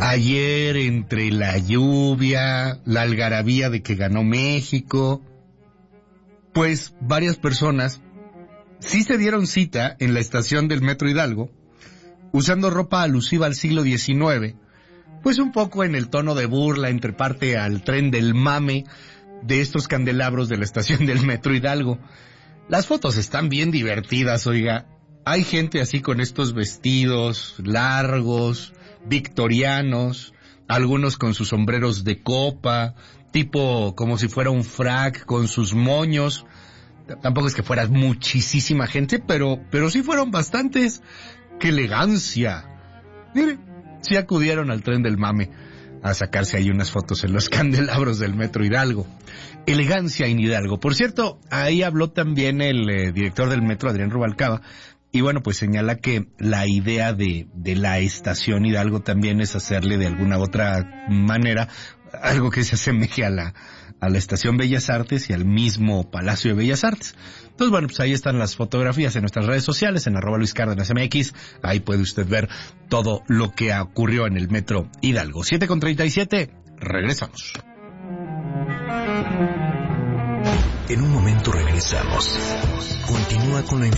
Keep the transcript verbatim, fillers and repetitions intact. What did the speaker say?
Ayer, entre la lluvia, la algarabía de que ganó México, pues varias personas sí se dieron cita en la estación del Metro Hidalgo, usando ropa alusiva al siglo diecinueve, pues un poco en el tono de burla entre parte al tren del mame de estos candelabros de la estación del Metro Hidalgo. Las fotos están bien divertidas, oiga. Hay gente así con estos vestidos largos, victorianos, algunos con sus sombreros de copa, tipo como si fuera un frac con sus moños. Tampoco es que fuera muchísima gente, pero, pero sí fueron bastantes. ¡Qué elegancia! Mire, sí acudieron al tren del mame a sacarse ahí unas fotos en los candelabros del Metro Hidalgo. Elegancia en Hidalgo. Por cierto, ahí habló también el eh, director del Metro, Adrián Rubalcaba, y bueno, pues señala que la idea de, de la estación Hidalgo también es hacerle de alguna otra manera algo que se asemeje a la, a la estación Bellas Artes y al mismo Palacio de Bellas Artes. Entonces, bueno, pues ahí están las fotografías en nuestras redes sociales, en arroba Luis Cárdenas M X. Ahí puede usted ver todo lo que ocurrió en el Metro Hidalgo. siete con treinta y siete, regresamos. En un momento regresamos. Continúa con la información.